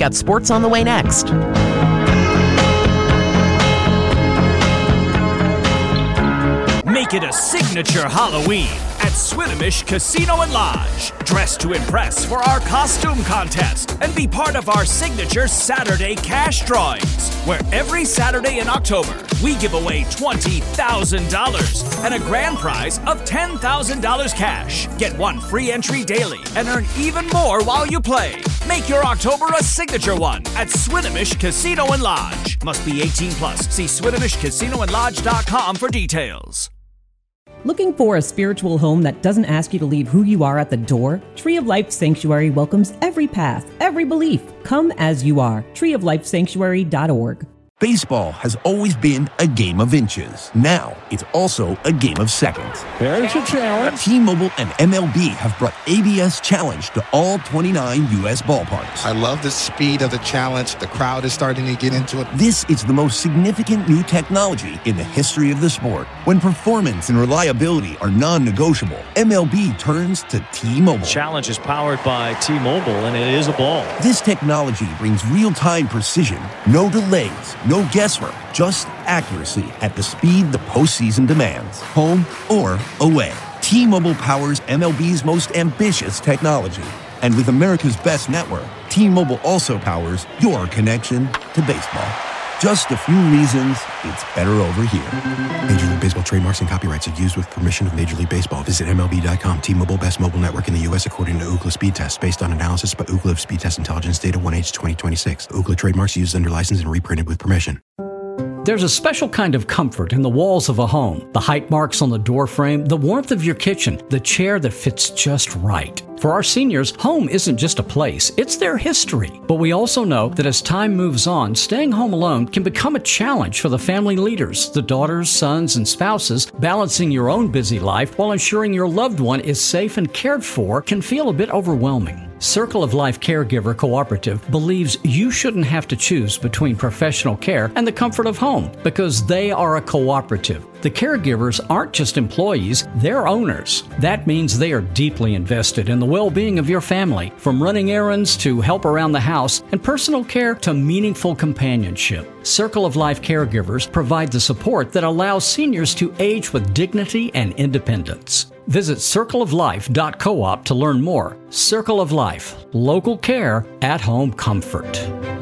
got sports on the way next. Make it a signature Halloween at Swinomish Casino and Lodge. Dress to impress for our costume contest and be part of our signature Saturday cash drawings, where every Saturday in October, we give away $20,000 and a grand prize of $10,000 cash. Get one free entry daily and earn even more while you play. Make your October a signature one at Swinomish Casino and Lodge. Must be 18 plus. See SwinomishCasinoandLodge.com for details. Looking for a spiritual home that doesn't ask you to leave who you are at the door? Tree of Life Sanctuary welcomes every path, every belief. Come as you are. treeoflifesanctuary.org. Baseball has always been a game of inches. Now, it's also a game of seconds. There's a challenge. T-Mobile and MLB have brought ABS Challenge to all 29 U.S. ballparks. I love the speed of the challenge. The crowd is starting to get into it. This is the most significant new technology in the history of the sport. When performance and reliability are non-negotiable, MLB turns to T-Mobile. Challenge is powered by T-Mobile, and it is a ball. This technology brings real-time precision, no delays, no guesswork, just accuracy at the speed the postseason demands, home or away. T-Mobile powers MLB's most ambitious technology. And with America's best network, T-Mobile also powers your connection to baseball. Just a few reasons it's better over here. Major League Baseball trademarks and copyrights are used with permission of Major League Baseball. Visit MLB.com. T-Mobile, best mobile network in the U.S. according to Ookla Speed Test, based on analysis by Ookla of Speed Test Intelligence data 1H 2026. Ookla trademarks used under license and reprinted with permission. There's a special kind of comfort in the walls of a home. The height marks on the door frame, the warmth of your kitchen, the chair that fits just right. For our seniors, home isn't just a place, it's their history. But we also know that as time moves on, staying home alone can become a challenge for the family leaders, the daughters, sons, and spouses. Balancing your own busy life while ensuring your loved one is safe and cared for can feel a bit overwhelming. Circle of Life Caregiver Cooperative believes you shouldn't have to choose between professional care and the comfort of home because they are a cooperative. The caregivers aren't just employees, they're owners. That means they are deeply invested in the well-being of your family, from running errands to help around the house and personal care to meaningful companionship. Circle of Life Caregivers provide the support that allows seniors to age with dignity and independence. Visit circleoflife.coop to learn more. Circle of Life, local care, at-home comfort.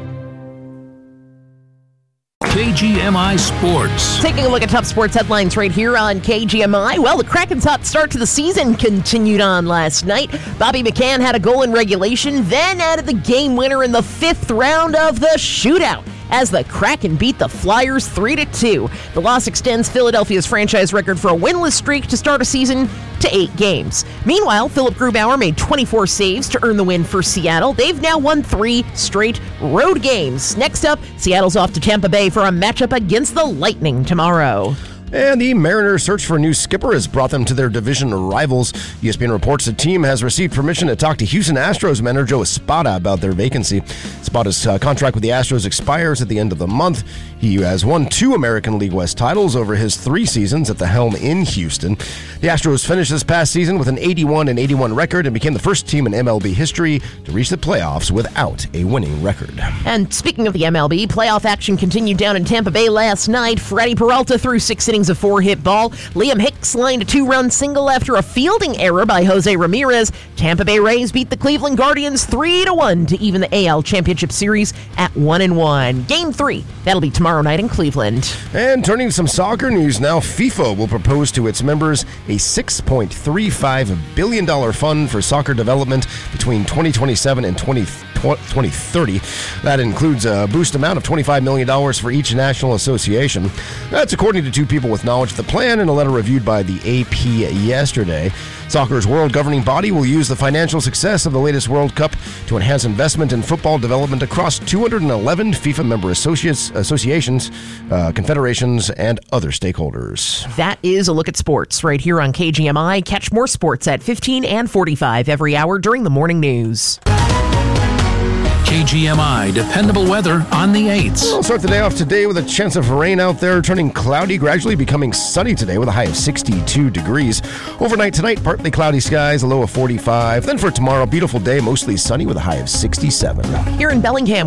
KGMI Sports. Taking a look at top sports headlines right here on KGMI. Well, the Kraken's hot start to the season continued on last night. Bobby McCann had a goal in regulation, then added the game winner in the 5th round of the shootout as the Kraken beat the Flyers 3-2. The loss extends Philadelphia's franchise record for a winless streak to start a season to 8 games. Meanwhile, Philip Grubauer made 24 saves to earn the win for Seattle. They've now won 3 straight road games. Next up, Seattle's off to Tampa Bay for a matchup against the Lightning tomorrow. And the Mariners' search for a new skipper has brought them to their division rivals. ESPN reports the team has received permission to talk to Houston Astros manager Joe Espada about their vacancy. Espada's contract with the Astros expires at the end of the month. He has won 2 American League West titles over his 3 seasons at the helm in Houston. The Astros finished this past season with an 81-81 record and became the first team in MLB history to reach the playoffs without a winning record. And speaking of the MLB, playoff action continued down in Tampa Bay last night. Freddie Peralta threw 6 innings of 4-hit ball. Liam Hicks lined a 2-run single after a fielding error by Jose Ramirez. Tampa Bay Rays beat the Cleveland Guardians 3-1 to even the AL Championship Series at 1-1. Game 3, that'll be tomorrow night in Cleveland. And turning to some soccer news now, FIFA will propose to its members a $6.35 billion fund for soccer development between 2027 and 2030. That includes a boost amount of $25 million for each national association. That's according to 2 people with knowledge of the plan in a letter reviewed by the AP yesterday. Soccer's world governing body will use the financial success of the latest World Cup to enhance investment in football development across 211 FIFA member associations, confederations, and other stakeholders. That is a look at sports right here on KGMI. Catch more sports at 15 and 45 every hour during the morning news. KGMI dependable weather on the 8s. We'll start the day off today with a chance of rain out there, turning cloudy, gradually becoming sunny today with a high of 62 degrees. Overnight tonight, partly cloudy skies, a low of 45. Then for tomorrow, beautiful day, mostly sunny with a high of 67. Here in Bellingham,